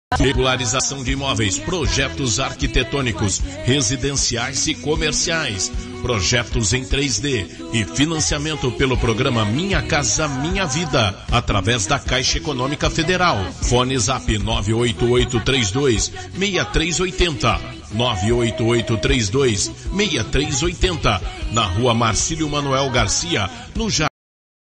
Regularização de imóveis, projetos arquitetônicos, residenciais e comerciais, projetos em 3D e financiamento pelo programa Minha Casa Minha Vida, através da Caixa Econômica Federal. Fone Zap 98832-6380, 98832-6380, na Rua Marcílio Manuel Garcia, no Jardim